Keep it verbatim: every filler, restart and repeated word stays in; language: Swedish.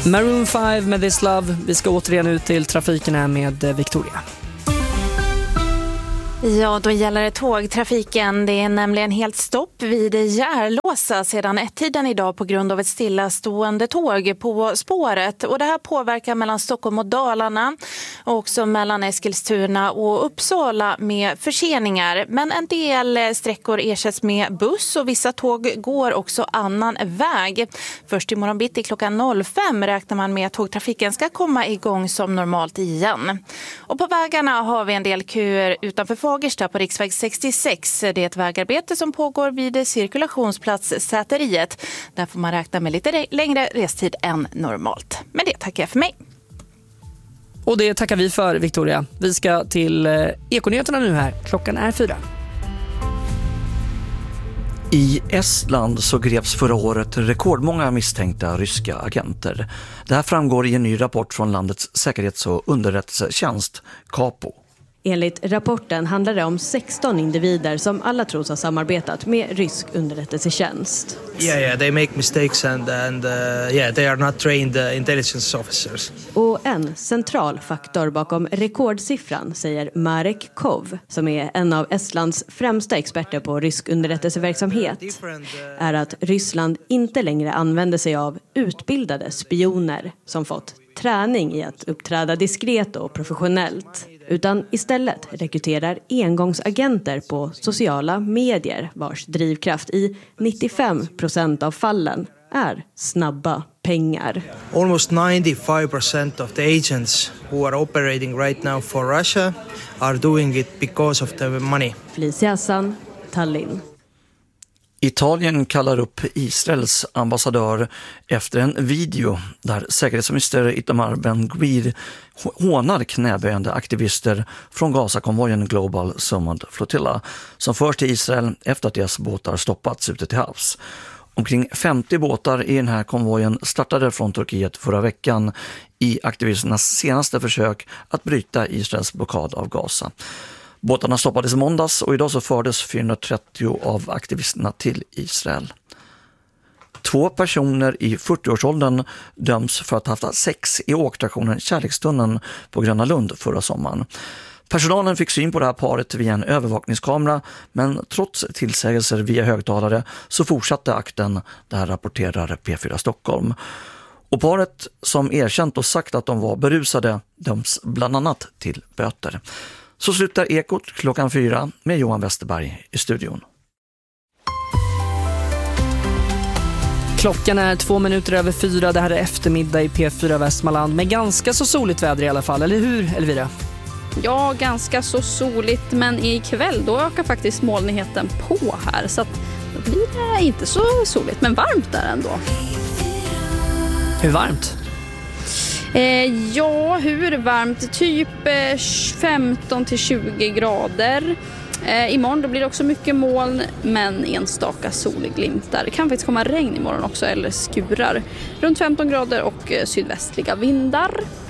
Maroon fem med This Love. Vi ska återigen ut till trafiken här med Victoria. Ja, då gäller det tågtrafiken. Det är nämligen helt stopp vid Järlåsa sedan ett-tiden idag på grund av ett stillastående tåg på spåret. Och det här påverkar mellan Stockholm och Dalarna och också mellan Eskilstuna och Uppsala med förseningar. Men en del sträckor ersätts med buss och vissa tåg går också annan väg. Först i morgon bitti klockan noll fem räknar man med att tågtrafiken ska komma igång som normalt igen. Och på vägarna har vi en del köer utanför Fagersta på riksväg sextiosex. Det är ett vägarbete som pågår vid cirkulationsplats Säteriet. Där får man räkna med lite längre restid än normalt. Men det tackar jag för mig. Och det tackar vi för, Victoria. Vi ska till eh, Ekonyheterna nu här. Klockan är fyra. I Estland så greps förra året rekordmånga misstänkta ryska agenter. Det här framgår i en ny rapport från landets säkerhets- och underrättelsetjänst, Kapo. Enligt rapporten handlar det om sexton individer som alla tros ha samarbetat med rysk underrättelsetjänst. Yeah, yeah, they make mistakes and and uh, yeah, they are not trained uh, intelligence officers. Och en central faktor bakom rekordsiffran, säger Marek Kov, som är en av Estlands främsta experter på rysk underrättelseverksamhet, är att Ryssland inte längre använder sig av utbildade spioner som fått träning i att uppträda diskret och professionellt, utan istället rekryterar engångsagenter på sociala medier vars drivkraft i nittiofem procent av fallen är snabba pengar. Almost ninety-five percent of the agents who are operating right now for Russia are doing it because of the money. Felicia Hassan, Tallinn. Italien kallar upp Israels ambassadör efter en video där säkerhetsminister Itamar Ben-Gvir hånar knäböjande aktivister från Gaza-konvojen Global Summit Flotilla som förs till Israel efter att deras båtar stoppats ute till havs. Omkring femtio båtar i den här konvojen startade från Turkiet förra veckan i aktivisternas senaste försök att bryta Israels blockad av Gaza. Båtarna stoppades i måndags och idag så fördes fyrahundratrettio av aktivisterna till Israel. Två personer i fyrtioårsåldern döms för att ha haft sex i åkstationen Kärlekstunneln på Gröna Lund förra sommaren. Personalen fick syn på det här paret via en övervakningskamera, men trots tillsägelser via högtalare så fortsatte akten, det här rapporterar P fyra Stockholm. Och paret som erkänt och sagt att de var berusade döms bland annat till böter. Så slutar Ekot klockan fyra med Johan Westerberg i studion. Klockan är två minuter över fyra. Det här är eftermiddag i P fyra Västmanland med ganska så soligt väder i alla fall, eller hur Elvira? Ja, ganska så soligt, men ikväll då ökar faktiskt molnigheten på här, så att då blir det inte så soligt, men varmt där ändå. Hur varmt? Eh, ja, hur varmt? Typ eh, femton till tjugo grader. Eh, imorgon då blir det också mycket moln, men enstaka solglimtar. Det kan faktiskt komma regn imorgon också, eller skurar. Runt femton grader och eh, sydvästliga vindar.